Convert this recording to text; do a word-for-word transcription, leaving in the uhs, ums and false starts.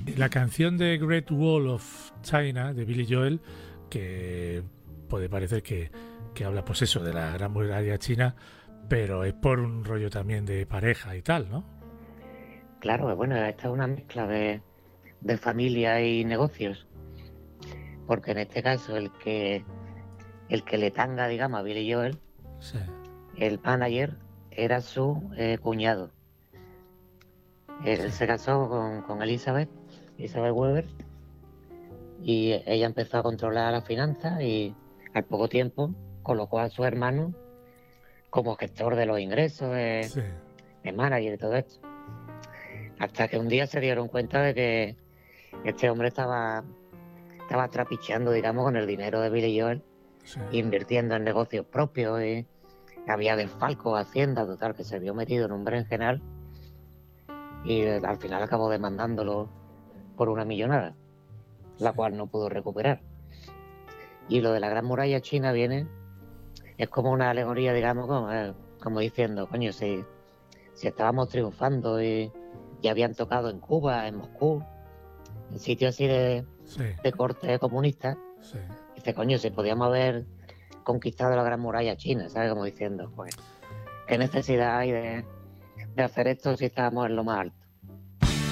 La canción de Great Wall of China de Billy Joel, que puede parecer que, que habla pues eso de la gran muralla china, pero es por un rollo también de pareja y tal, ¿no? Claro, bueno, esta es una mezcla de, de familia y negocios, porque en este caso el que el que le tanga, digamos, a Billy Joel, Sí. el manager, era su eh, cuñado. Él Sí. se casó con, con Elizabeth, Elizabeth Weber, y ella empezó a controlar las finanzas y al poco tiempo colocó a su hermano como gestor de los ingresos, de, Sí. de manager y todo esto. Hasta que un día se dieron cuenta de que este hombre estaba, estaba trapicheando, digamos, con el dinero de Billy Joel, Sí. invirtiendo en negocios propios y había desfalco, Hacienda, total, que se vio metido en un berenjenal y eh, al final acabó demandándolo por una millonada, la Sí. cual no pudo recuperar. Y lo de la Gran Muralla China viene, es como una alegoría, digamos, como, eh, como diciendo, coño, si, si estábamos triunfando y ya habían tocado en Cuba, en Moscú, en sitios así de, Sí. de corte comunista, Sí. dice, coño, si podíamos haber conquistado la Gran Muralla China, ¿sabes? Como diciendo, pues, ¿qué necesidad hay de, de hacer esto si estábamos en lo más alto?